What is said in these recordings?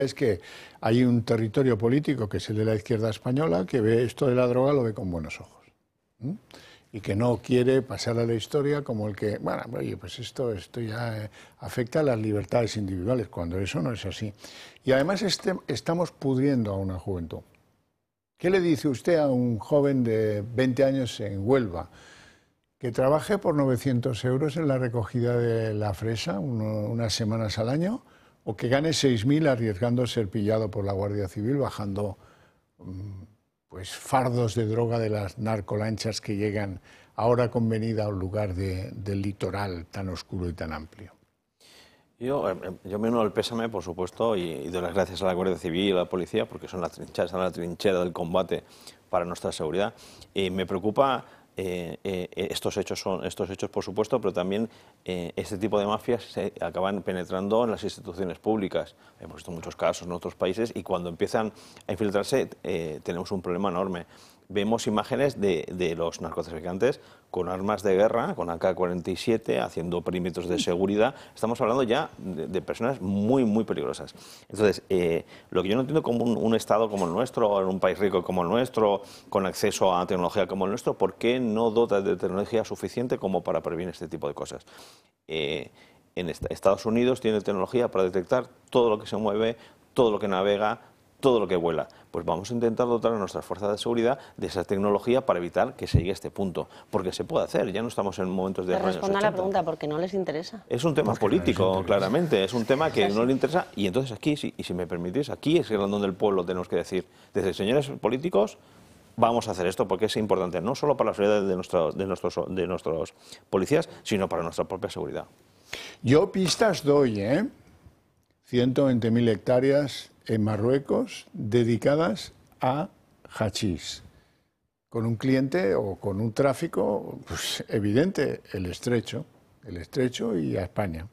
Es que hay un territorio político, que es el de la izquierda española, que ve esto de la droga, lo ve con buenos ojos. ¿Mm? Y que no quiere pasar a la historia como el que, bueno, oye, pues esto ya afecta a las libertades individuales, cuando eso no es así. Y además estamos pudriendo a una juventud. ¿Qué le dice usted a un joven de 20 años en Huelva que trabaje por 900 euros en la recogida de la fresa unas semanas al año, o que gane 6.000 arriesgando ser pillado por la Guardia Civil bajando pues fardos de droga de las narcolanchas que llegan a hora convenida a un lugar del litoral tan oscuro y tan amplio? Yo me uno al pésame, por supuesto, y doy las gracias a la Guardia Civil y a la policía, porque son están en la trinchera del combate para nuestra seguridad. Me preocupa estos hechos, por supuesto, pero también este tipo de mafias se acaban penetrando en las instituciones públicas. Hemos visto muchos casos en otros países y cuando empiezan a infiltrarse tenemos un problema enorme. Vemos imágenes de los narcotraficantes con armas de guerra, con AK-47, haciendo perímetros de seguridad. Estamos hablando ya de personas muy, muy peligrosas. Entonces, lo que yo no entiendo, como un Estado como el nuestro, o en un país rico como el nuestro, con acceso a tecnología como el nuestro, ¿por qué no dota de tecnología suficiente como para prevenir este tipo de cosas? En Estados Unidos tiene tecnología para detectar todo lo que se mueve, todo lo que navega, todo lo que vuela. Pues vamos a intentar dotar a nuestras fuerzas de seguridad de esa tecnología para evitar que se llegue a este punto. Porque se puede hacer, ya no estamos en momentos de años 80. Responda a la pregunta, porque no les interesa. Es un tema político, claramente, es un tema que no le interesa. Y entonces aquí, y si me permitís, aquí es el donde el pueblo tenemos que decir, desde señores políticos, vamos a hacer esto porque es importante, no solo para la seguridad de nuestros policías, sino para nuestra propia seguridad. Yo pistas doy, 120.000 hectáreas en Marruecos dedicadas a hachís, con un cliente o con un tráfico pues, evidente, el estrecho y a España.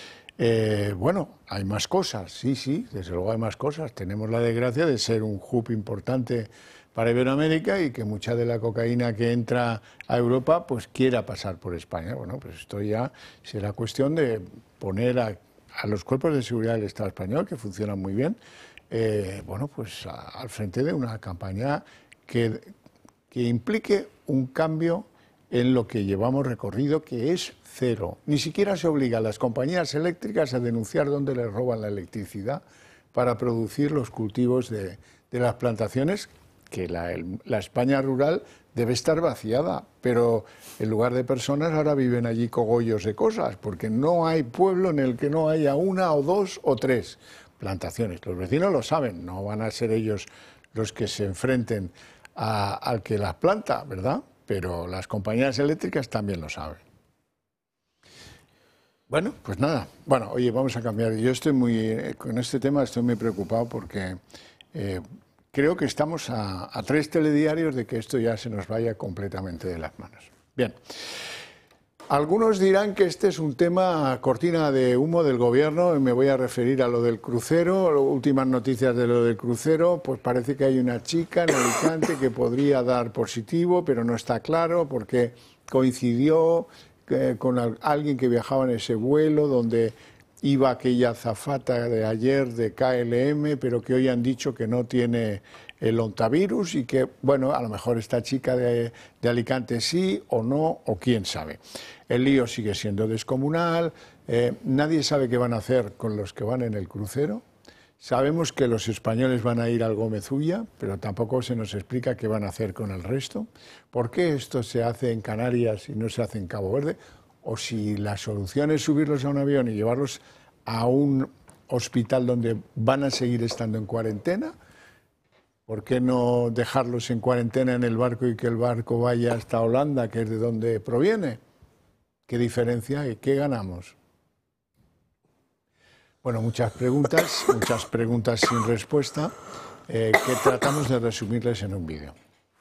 Bueno, hay más cosas, sí, desde luego hay más cosas. Tenemos la desgracia de ser un hub importante para Iberoamérica y que mucha de la cocaína que entra a Europa pues quiera pasar por España. Bueno, pues esto ya será cuestión de poner a los cuerpos de seguridad del Estado español, que funcionan muy bien, bueno, pues al frente de una campaña que implique un cambio en lo que llevamos recorrido, que es cero. Ni siquiera se obliga a las compañías eléctricas a denunciar dónde les roban la electricidad para producir los cultivos de las plantaciones, que la España rural debe estar vaciada, pero en lugar de personas ahora viven allí cogollos de cosas, porque no hay pueblo en el que no haya una o dos o tres plantaciones. Los vecinos lo saben, no van a ser ellos los que se enfrenten al que las planta, ¿verdad? Pero las compañías eléctricas también lo saben. Bueno, pues nada. Bueno, oye, vamos a cambiar. Yo con este tema estoy muy preocupado porque creo que estamos a 3 telediarios de que esto ya se nos vaya completamente de las manos. Bien. Algunos dirán que este es un tema cortina de humo del gobierno, y me voy a referir a lo del crucero. Últimas noticias de lo del crucero, pues parece que hay una chica en Alicante que podría dar positivo, pero no está claro porque coincidió con alguien que viajaba en ese vuelo donde iba aquella azafata de ayer de KLM, pero que hoy han dicho que no tiene el ontavirus y que, bueno, a lo mejor esta chica de Alicante sí o no, o quién sabe. El lío sigue siendo descomunal, nadie sabe qué van a hacer con los que van en el crucero. Sabemos que los españoles van a ir al Gómez Ulla, pero tampoco se nos explica qué van a hacer con el resto. ¿Por qué esto se hace en Canarias y no se hace en Cabo Verde? O si la solución es subirlos a un avión y llevarlos a un hospital donde van a seguir estando en cuarentena, ¿por qué no dejarlos en cuarentena en el barco y que el barco vaya hasta Holanda, que es de donde proviene? ¿Qué diferencia hay? ¿Qué ganamos? Bueno, muchas preguntas sin respuesta, que tratamos de resumirles en un vídeo.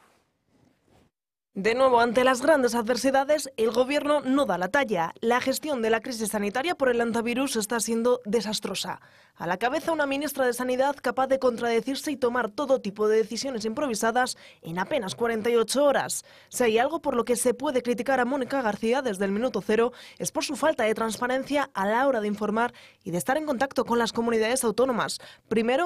De nuevo, ante las grandes adversidades, el gobierno no da la talla. La gestión de la crisis sanitaria por el hantavirus está siendo desastrosa. A la cabeza, una ministra de Sanidad capaz de contradecirse y tomar todo tipo de decisiones improvisadas en apenas 48 horas. Si hay algo por lo que se puede criticar a Mónica García desde el minuto cero, es por su falta de transparencia a la hora de informar y de estar en contacto con las comunidades autónomas. Primero,